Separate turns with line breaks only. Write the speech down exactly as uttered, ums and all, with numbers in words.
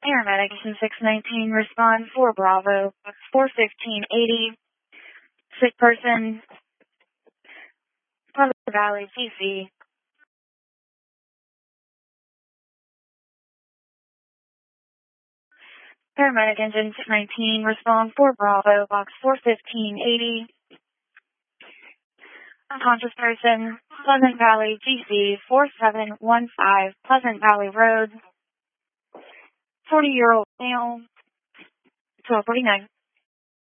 Paramedic six nineteen, respond for Bravo, four fifteen eighty. Sick person, Pleasant Valley, G C. Paramedic engine six nineteen, respond for Bravo, box four fifteen eighty. Unconscious person, Pleasant Valley, G C, four seven one five, Pleasant Valley Road. forty-year-old male, twelve forty-nine.